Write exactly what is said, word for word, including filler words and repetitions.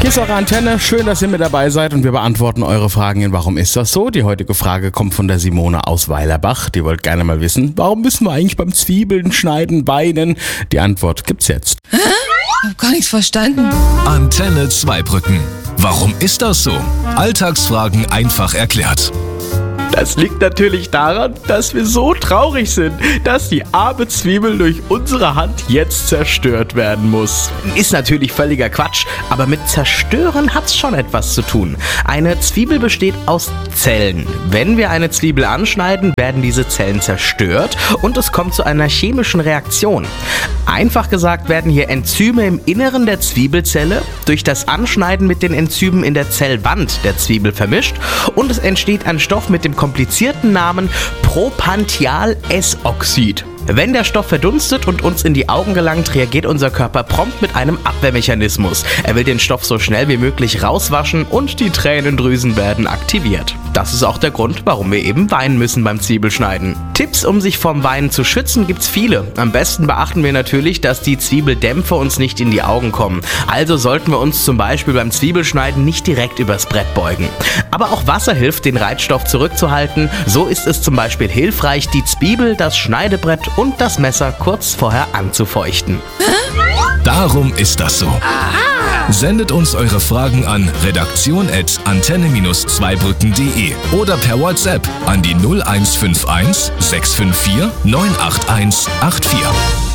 Hier ist eure Antenne. Schön, dass ihr mit dabei seid und wir beantworten eure Fragen in Warum ist das so? Die heutige Frage kommt von der Simone aus Weilerbach. Die wollte gerne mal wissen, warum müssen wir eigentlich beim Zwiebeln schneiden weinen? Die Antwort gibt's jetzt. Hä? Ich hab gar nichts verstanden. Antenne Zweibrücken. Warum ist das so? Alltagsfragen einfach erklärt. Das liegt natürlich daran, dass wir so traurig sind, dass die arme Zwiebel durch unsere Hand jetzt zerstört werden muss. Ist natürlich völliger Quatsch, aber mit zerstören hat's schon etwas zu tun. Eine Zwiebel besteht aus Zellen. Wenn wir eine Zwiebel anschneiden, werden diese Zellen zerstört und es kommt zu einer chemischen Reaktion. Einfach gesagt werden hier Enzyme im Inneren der Zwiebelzelle durch das Anschneiden mit den Enzymen in der Zellwand der Zwiebel vermischt und es entsteht ein Stoff mit dem komplizierten Namen Propantheal-S-Oxid. Wenn der Stoff verdunstet und uns in die Augen gelangt, reagiert unser Körper prompt mit einem Abwehrmechanismus. Er will den Stoff so schnell wie möglich rauswaschen und die Tränendrüsen werden aktiviert. Das ist auch der Grund, warum wir eben weinen müssen beim Zwiebelschneiden. Tipps, um sich vom Weinen zu schützen, gibt's viele. Am besten beachten wir natürlich, dass die Zwiebeldämpfe uns nicht in die Augen kommen. Also sollten wir uns zum Beispiel beim Zwiebelschneiden nicht direkt übers Brett beugen. Aber auch Wasser hilft, den Reizstoff zurückzuhalten. So ist es zum Beispiel hilfreich, die Zwiebel, das Schneidebrett und das Messer kurz vorher anzufeuchten. Darum ist das so. Aha. Sendet uns eure Fragen an redaktion at antenne zweibrücken punkt de oder per WhatsApp an die null eins fünf eins sechs fünf vier neun acht eins acht vier.